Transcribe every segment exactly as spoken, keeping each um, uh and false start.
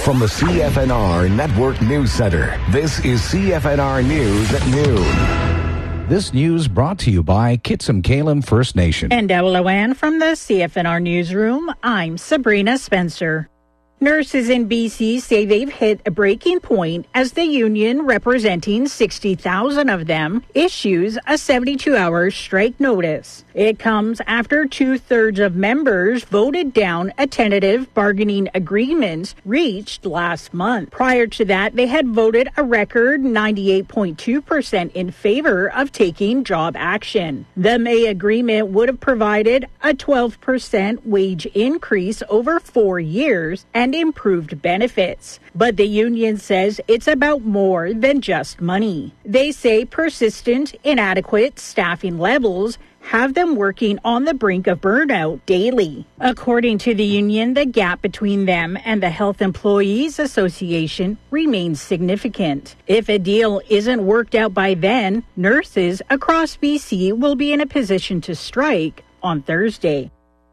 From the C F N R Network News Center, this is C F N R News at noon. This news brought to you by Kitsum-Kalem First Nation. And Dewalawan from the C F N R Newsroom, I'm Sabrina Spencer. Nurses in B C say they've hit a breaking point as the union, representing sixty thousand of them, issues a seventy-two hour strike notice. It comes after two-thirds of members voted down a tentative bargaining agreement reached last month. Prior to that, they had voted a record ninety-eight point two percent in favor of taking job action. The May agreement would have provided a twelve percent wage increase over four years and improved benefits. But the union says it's about more than just money. They say persistent, inadequate staffing levels have them working on the brink of burnout daily. According to the union, the gap between them and the Health Employees Association remains significant. If a deal isn't worked out by then, nurses across B C will be in a position to strike on Thursday.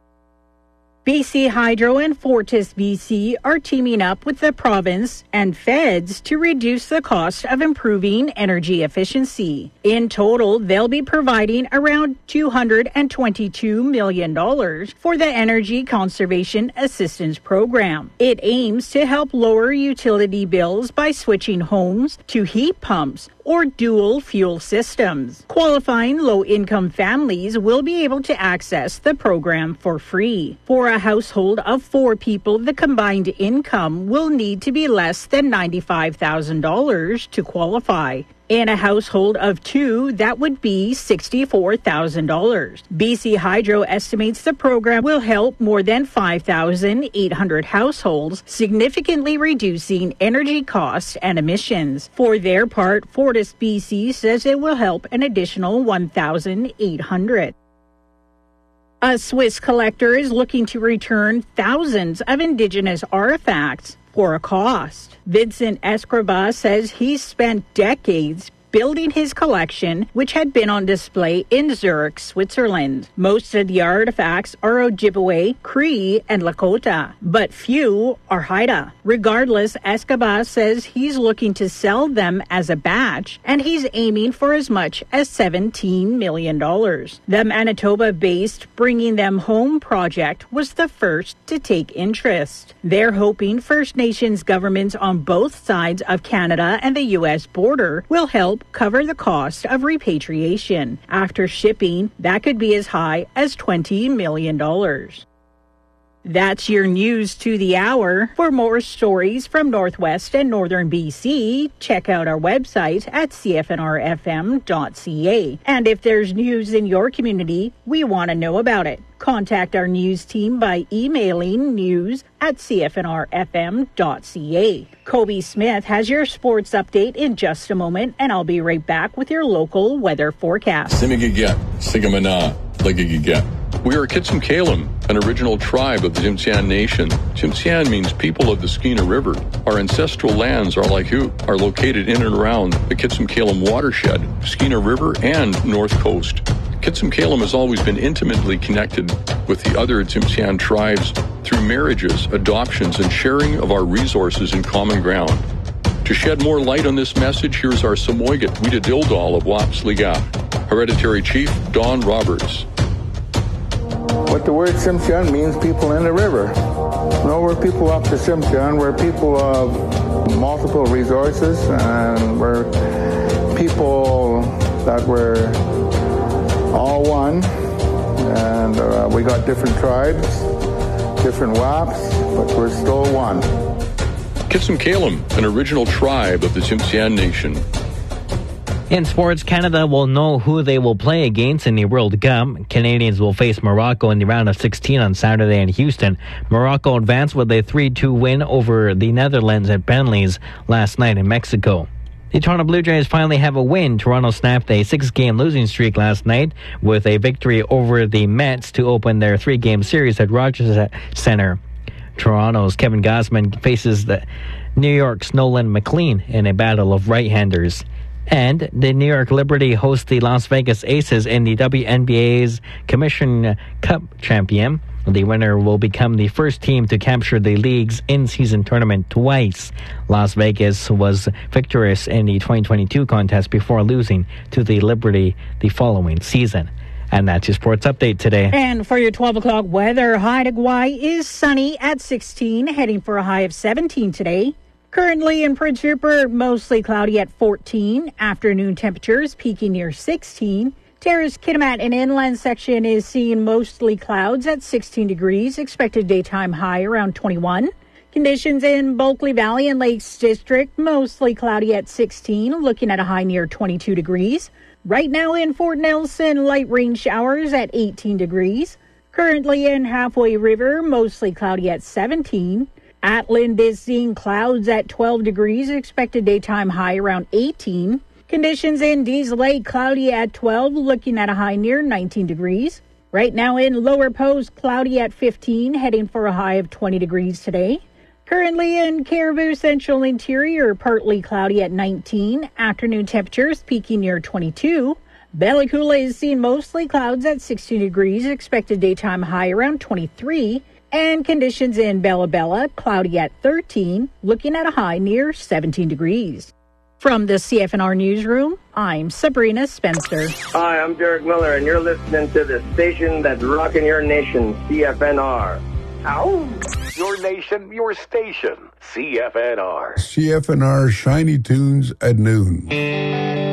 B C Hydro and Fortis B C are teaming up with the province and feds to reduce the cost of improving energy efficiency. In total, they'll be providing around two hundred twenty-two million dollars for the Energy Conservation Assistance Program. It aims to help lower utility bills by switching homes to heat pumps or dual fuel systems. Qualifying low-income families will be able to access the program for free. For a household of four people, the combined income will need to be less than ninety-five thousand dollars to qualify. In a household of two, that would be sixty-four thousand dollars. B C Hydro estimates the program will help more than five thousand eight hundred households, significantly reducing energy costs and emissions. For their part, Fortis B C says it will help an additional one thousand eight hundred. A Swiss collector is looking to return thousands of Indigenous artifacts for a cost. Vincent Escriba says he's spent decades building his collection, which had been on display in Zurich, Switzerland. Most of the artifacts are Ojibwe, Cree, and Lakota, but few are Haida. Regardless, Escriba says he's looking to sell them as a batch, and he's aiming for as much as seventeen million dollars. The Manitoba-based Bringing Them Home project was the first to take interest. They're hoping First Nations governments on both sides of Canada and the U S border will help cover the cost of repatriation. After shipping, that could be as high as twenty million dollars. That's your news to the hour. For more stories from Northwest and Northern B C, check out our website at c f n r f m dot c a. And if there's news in your community, we want to know about it. Contact our news team by emailing news at c f n r f m dot c a. Kobe Smith has your sports update in just a moment, and I'll be right back with your local weather forecast. We are Kitsum-Kalem, an original tribe of the Tsimshian Nation. Tsimshian means people of the Skeena River. Our ancestral lands are like who are located in and around the Kitsum-Kalem watershed, Skeena River, and North Coast. Kitsum-Kalem has always been intimately connected with the other Tsimshian tribes through marriages, adoptions, and sharing of our resources and common ground. To shed more light on this message, here's our Samoygat Wida Dildal of Wapsliga, Hereditary Chief Don Roberts. What the word Tsimshian means, people in the river. No, we're people up to Tsimshian. We're people of multiple resources, and we're people that we're all one. And uh, we got different tribes, different W A Ps, but we're still one. Kitsum-Kalem, an original tribe of the Tsimshian Nation. In sports, Canada will know who they will play against in the World Cup. Canadians will face Morocco in the round of sixteen on Saturday in Houston. Morocco advanced with a three two win over the Netherlands at penalties last night in Mexico. The Toronto Blue Jays finally have a win. Toronto snapped a six-game losing streak last night with a victory over the Mets to open their three-game series at Rogers Center. Toronto's Kevin Gausman faces the New York's Nolan McLean in a battle of right-handers. And the New York Liberty host the Las Vegas Aces in the W N B A's Commission Cup champion. The winner will become the first team to capture the league's in-season tournament twice. Las Vegas was victorious in the twenty twenty-two contest before losing to the Liberty the following season. And that's your sports update today. And for your twelve o'clock weather, high to Kauai is sunny at sixteen, heading for a high of seventeen today. Currently in Prince Rupert, mostly cloudy at fourteen. Afternoon temperatures peaking near sixteen. Terrace, Kitimat, and inland section is seeing mostly clouds at sixteen degrees. Expected daytime high around twenty-one. Conditions in Bulkley Valley and Lakes District, mostly cloudy at sixteen, looking at a high near twenty-two degrees. Right now in Fort Nelson, light rain showers at eighteen degrees. Currently in Halfway River, mostly cloudy at seventeen. Atland is seeing clouds at twelve degrees, expected daytime high around eighteen. Conditions in Dees Lake, cloudy at twelve, looking at a high near nineteen degrees. Right now in Lower Post, cloudy at fifteen, heading for a high of twenty degrees today. Currently in Caribou Central Interior, partly cloudy at nineteen. Afternoon temperatures peaking near twenty-two. Bella Coola is seeing mostly clouds at sixteen degrees, expected daytime high around twenty-three. And conditions in Bella Bella, cloudy at thirteen, looking at a high near seventeen degrees. From the C F N R Newsroom, I'm Sabrina Spencer. Hi, I'm Derek Miller, and you're listening to the station that's rocking your nation, C F N R. Ow! Your nation, your station, C F N R. C F N R Shiny Tunes at noon.